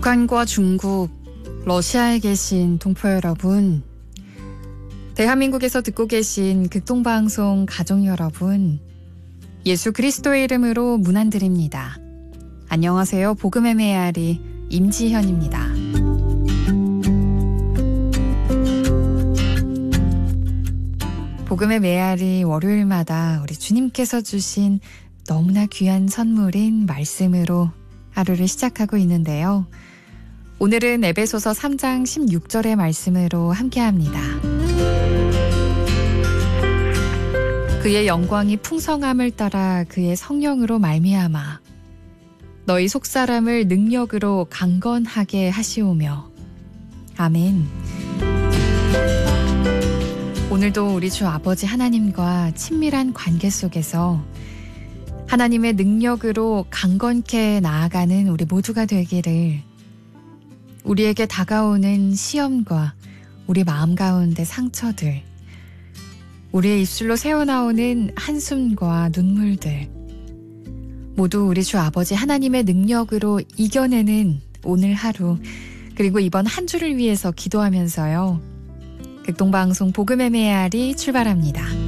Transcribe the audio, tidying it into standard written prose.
북한과 중국, 러시아에 계신 동포 여러분, 대한민국에서 듣고 계신 극동방송 가족 여러분, 예수 그리스도의 이름으로 문안드립니다. 안녕하세요. 복음의 메아리 임지현입니다. 복음의 메아리 월요일마다 우리 주님께서 주신 너무나 귀한 선물인 말씀으로 하루를 시작하고 있는데요. 오늘은 에베소서 3장 16절의 말씀으로 함께합니다. 그의 영광이 풍성함을 따라 그의 성령으로 말미암아 너희 속사람을 능력으로 강건하게 하시오며. 아멘. 오늘도 우리 주 아버지 하나님과 친밀한 관계 속에서 하나님의 능력으로 강건케 나아가는 우리 모두가 되기를, 우리에게 다가오는 시험과 우리 마음 가운데 상처들, 우리의 입술로 새어나오는 한숨과 눈물들, 모두 우리 주 아버지 하나님의 능력으로 이겨내는 오늘 하루, 그리고 이번 한 주를 위해서 기도하면서요. 극동방송 복음의 메아리 출발합니다.